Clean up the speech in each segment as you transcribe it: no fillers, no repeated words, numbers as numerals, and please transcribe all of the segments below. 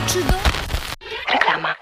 czy do... Reklama.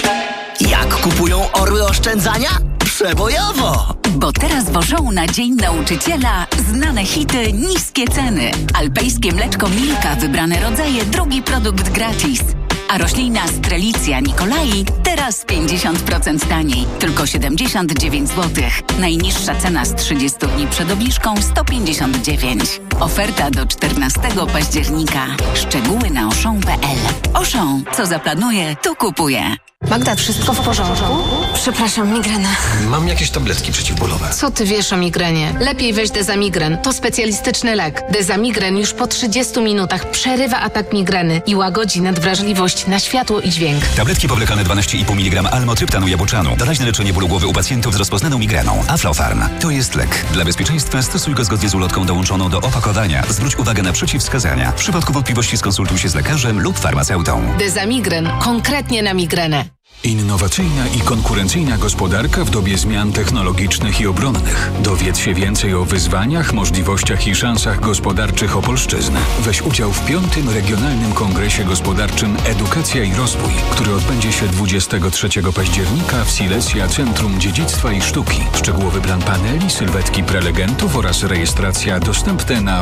Jak kupują orły oszczędzania? Przebojowo! Bo teraz wożą na Dzień Nauczyciela znane hity, niskie ceny. Alpejskie mleczko Milka, wybrane rodzaje, drugi produkt gratis. A roślina Strelicja Nikolai teraz 50% taniej. Tylko 79 zł. Najniższa cena z 30 dni przed obniżką 159. Oferta do 14 października. Szczegóły na auchan.pl. Auchan, co zaplanuje, to kupuje. Magda, wszystko w porządku? Przepraszam, migrena. Mam jakieś tabletki przeciwbólowe. Co ty wiesz o migrenie? Lepiej weź Dezamigren. To specjalistyczny lek. Dezamigren już po 30 minutach przerywa atak migreny i łagodzi nadwrażliwość na światło i dźwięk. Tabletki powlekane 12,5 mg almotryptanu jabłczanu. Doraźne leczenie bólu głowy u pacjentów z rozpoznaną migreną. Aflofarm. To jest lek. Dla bezpieczeństwa stosuj go zgodnie z ulotką dołączoną do opakowania. Zwróć uwagę na przeciwwskazania. W przypadku wątpliwości skonsultuj się z lekarzem lub farmaceutą. Dezamigren. Konkretnie na migrenę. Innowacyjna i konkurencyjna gospodarka w dobie zmian technologicznych i obronnych. Dowiedz się więcej o wyzwaniach, możliwościach i szansach gospodarczych Opolszczyzny. Weź udział w 5. Regionalnym Kongresie Gospodarczym Edukacja i Rozwój, który odbędzie się 23 października w Silesia Centrum Dziedzictwa i Sztuki. Szczegółowy plan paneli, sylwetki prelegentów oraz rejestracja dostępne na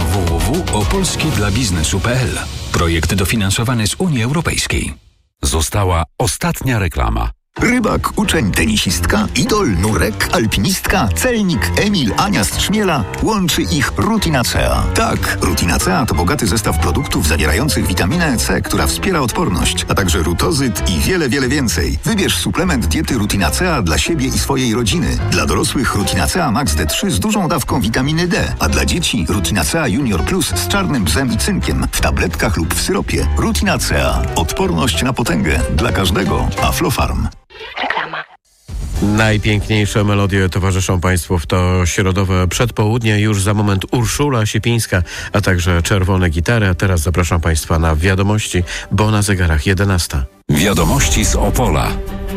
www.opolskiedlabiznesu.pl. Projekt dofinansowany z Unii Europejskiej. Została ostatnia reklama. Rybak, uczeń, tenisistka, idol, nurek, alpinistka, celnik, Emil, Ania z Trzmiela. Łączy ich Rutinacea. Tak, Rutinacea to bogaty zestaw produktów zawierających witaminę C, która wspiera odporność, a także rutozyt i wiele, wiele więcej. Wybierz suplement diety Rutinacea dla siebie i swojej rodziny. Dla dorosłych Rutinacea Max D3 z dużą dawką witaminy D, a dla dzieci Rutinacea Junior Plus z czarnym bzem i cynkiem w tabletkach lub w syropie. Rutinacea. Odporność na potęgę. Dla każdego. Aflofarm. Reklama. Najpiękniejsze melodie towarzyszą Państwu w to środowe przedpołudnie. Już za moment Urszula Siepińska, a także czerwone gitary. A teraz zapraszam Państwa na wiadomości, bo na zegarach 11. Wiadomości z Opola.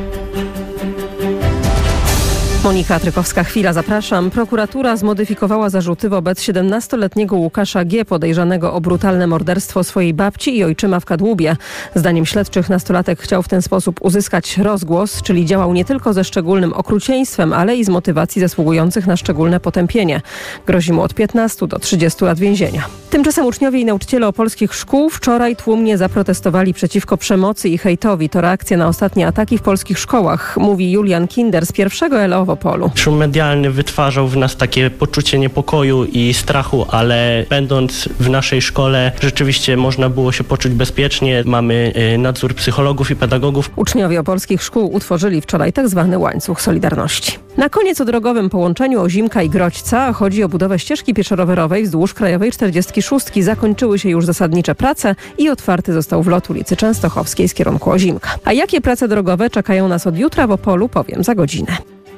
Monika Trykowska-Chwila, zapraszam. Prokuratura zmodyfikowała zarzuty wobec 17-letniego Łukasza G., podejrzanego o brutalne morderstwo swojej babci i ojczyma w Kadłubie. Zdaniem śledczych nastolatek chciał w ten sposób uzyskać rozgłos, czyli działał nie tylko ze szczególnym okrucieństwem, ale i z motywacji zasługujących na szczególne potępienie. Grozi mu od 15 do 30 lat więzienia. Tymczasem uczniowie i nauczyciele opolskich szkół wczoraj tłumnie zaprotestowali przeciwko przemocy i hejtowi. To reakcja na ostatnie ataki w polskich szkołach, mówi Julian Kinder z pierwszego LO w Opolu. Szum medialny wytwarzał w nas takie poczucie niepokoju i strachu, ale będąc w naszej szkole rzeczywiście można było się poczuć bezpiecznie. Mamy nadzór psychologów i pedagogów. Uczniowie opolskich szkół utworzyli wczoraj tzw. łańcuch solidarności. Na koniec o drogowym połączeniu Ozimka i Grodźca. Chodzi o budowę ścieżki pieszo-rowerowej wzdłuż Krajowej 46. Zakończyły się już zasadnicze prace i otwarty został wlot ulicy Częstochowskiej z kierunku Ozimka. A jakie prace drogowe czekają nas od jutra w Opolu, powiem za godzinę.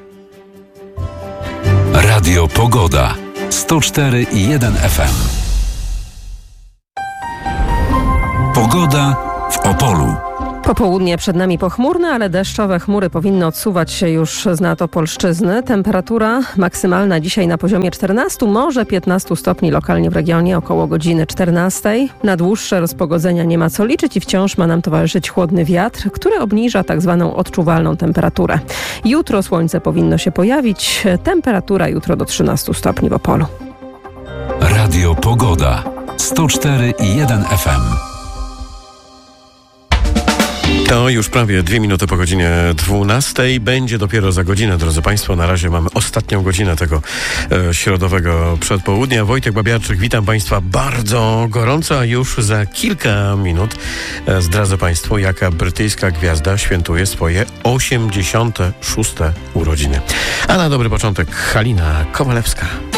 Radio Pogoda. 104,1 FM. Pogoda w Opolu. Popołudnie przed nami pochmurne, ale deszczowe chmury powinny odsuwać się już z nad Opolszczyzny. Temperatura maksymalna dzisiaj na poziomie 14, może 15 stopni lokalnie w regionie około godziny 14. Na dłuższe rozpogodzenia nie ma co liczyć i wciąż ma nam towarzyszyć chłodny wiatr, który obniża tak zwaną odczuwalną temperaturę. Jutro słońce powinno się pojawić. Temperatura jutro do 13 stopni w Opolu. Radio Pogoda. 104,1 FM. To już prawie 2 minuty po godzinie 12. Będzie dopiero za godzinę, drodzy Państwo. Na razie mamy ostatnią godzinę tego środowego przedpołudnia. Wojtek Babiarczyk, witam Państwa bardzo gorąco, a już za kilka minut zdradzę Państwu, jaka brytyjska gwiazda świętuje swoje 86. urodziny. A na dobry początek Halina Kowalewska.